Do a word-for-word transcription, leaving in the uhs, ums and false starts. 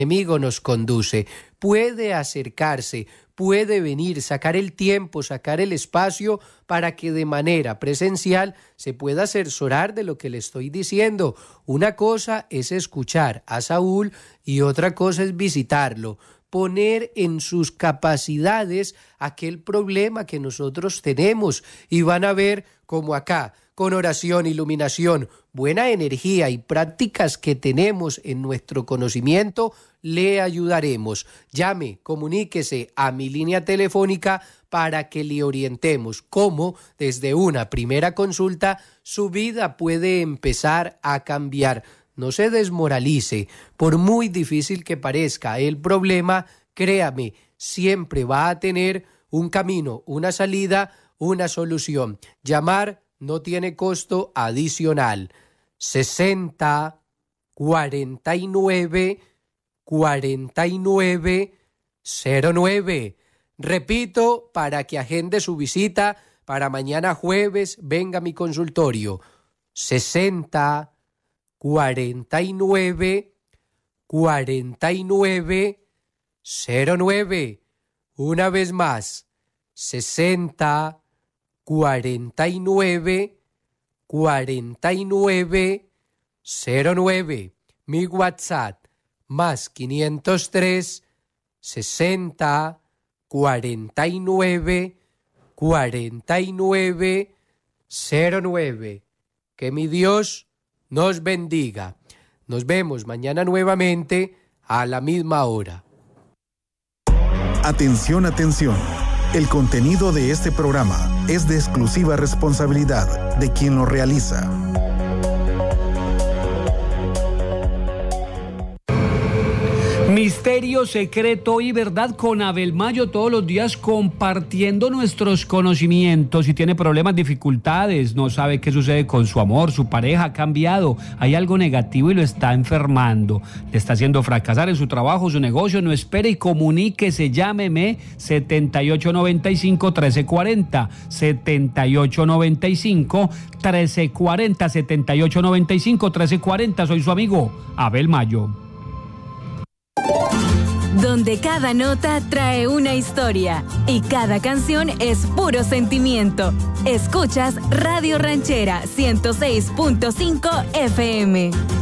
enemigo nos conduce. Puede acercarse, puede venir, sacar el tiempo, sacar el espacio para que de manera presencial se pueda asesorar de lo que le estoy diciendo. Una cosa es escuchar a Saúl y otra cosa es visitarlo. Poner en sus capacidades aquel problema que nosotros tenemos y van a ver como acá, con oración, iluminación, buena energía y prácticas que tenemos en nuestro conocimiento, le ayudaremos. Llame, comuníquese a mi línea telefónica para que le orientemos cómo desde una primera consulta su vida puede empezar a cambiar. No se desmoralice, por muy difícil que parezca el problema, créame, siempre va a tener un camino, una salida, una solución. Llamar no tiene costo adicional. sesenta, cuarenta y nueve, cuarenta y nueve, cero nueve. Repito, para que agende su visita para mañana jueves, venga a mi consultorio. sesenta, cuarenta y nueve, cuarenta y nueve, cero nueve. Una vez más, sesenta, cuarenta y nueve, cuarenta y nueve, cero nueve. Mi WhatsApp, más quinientos tres, sesenta, cuarenta y nueve, cuarenta y nueve, cero nueve. Que mi Dios nos bendiga. Nos vemos mañana nuevamente a la misma hora. Atención, atención. El contenido de este programa es de exclusiva responsabilidad de quien lo realiza. Misterio, secreto y verdad con Abel Mayo, todos los días compartiendo nuestros conocimientos. Si tiene problemas, dificultades, no sabe qué sucede con su amor, su pareja ha cambiado, hay algo negativo y lo está enfermando, le está haciendo fracasar en su trabajo, su negocio, no espere y comuníquese, llámeme setenta y ocho noventa y cinco, trece cuarenta, setenta y ocho noventa y cinco, trece cuarenta, setenta y ocho noventa y cinco, trece cuarenta. Soy su amigo Abel Mayo. Donde cada nota trae una historia y cada canción es puro sentimiento. Escuchas Radio Ranchera ciento seis punto cinco F M.